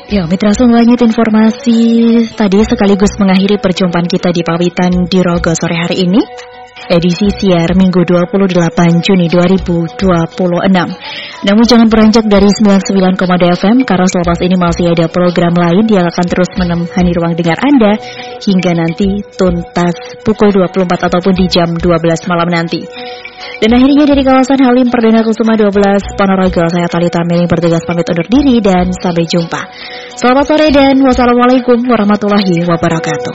Ya, mitra semuanya, informasi tadi sekaligus mengakhiri perjumpaan kita di Pawitan di Rogo sore hari ini. Edisi siar Minggu 28 Juni 2026. Namun jangan beranjak dari 99,2 FM karena selepas ini masih ada program lain yang akan terus menemani ruang dengar Anda hingga nanti tuntas pukul 24 ataupun di jam 12 malam nanti. Dan akhirnya dari kawasan Halim Perdana Kusuma 12 Ponorogo, saya Talita Meli bertugas pamit undur diri dan sampai jumpa. Selamat sore dan wassalamualaikum warahmatullahi wabarakatuh.